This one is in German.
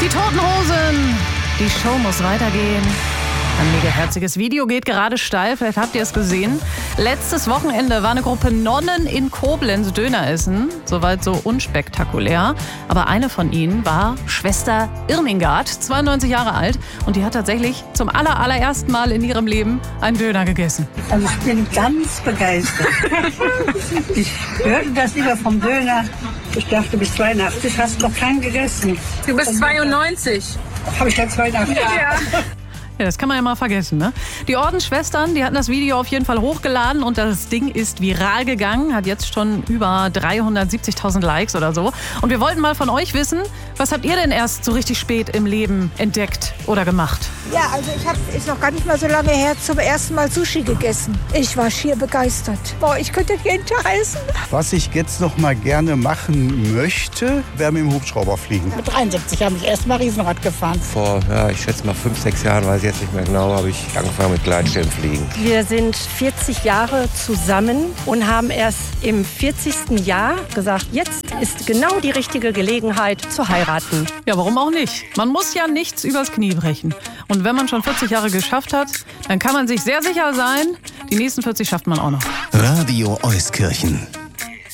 Die Toten Hosen. Die Show muss weitergehen. Ein mega herziges Video geht gerade steil, vielleicht habt ihr es gesehen. Letztes Wochenende war eine Gruppe Nonnen in Koblenz Döner essen. Soweit so unspektakulär. Aber eine von ihnen war Schwester Irmingard, 92 Jahre alt. Und die hat tatsächlich zum allerersten Mal in ihrem Leben einen Döner gegessen. Also ich bin ganz begeistert. Ich hörte das lieber vom Döner. Ich dachte, bis 82 hast du noch keinen gegessen. Du bist 92. Habe ich dann 82? Ja. Ja, das kann man ja mal vergessen, ne? Die Ordensschwestern, die hatten das Video auf jeden Fall hochgeladen und das Ding ist viral gegangen, hat jetzt schon über 370.000 Likes oder so. Und wir wollten mal von euch wissen, was habt ihr denn erst so richtig spät im Leben entdeckt oder gemacht? Ja, also ist noch gar nicht mal so lange her, zum ersten Mal Sushi gegessen. Ich war schier begeistert. Boah, ich könnte jeden Tag essen. Was ich jetzt noch mal gerne machen möchte, wäre mit dem Hubschrauber fliegen. Mit 73 habe ich erst mal Riesenrad gefahren. Vor, ich schätze mal 5, 6 Jahren, weiß ich jetzt nicht mehr genau, habe ich angefangen mit Gleitschirmfliegen. Wir sind 40 Jahre zusammen und haben erst im 40. Jahr gesagt, jetzt ist genau die richtige Gelegenheit zu heiraten. Ja, warum auch nicht? Man muss ja nichts übers Knie brechen. Und wenn man schon 40 Jahre geschafft hat, dann kann man sich sehr sicher sein, die nächsten 40 schafft man auch noch. Radio Euskirchen.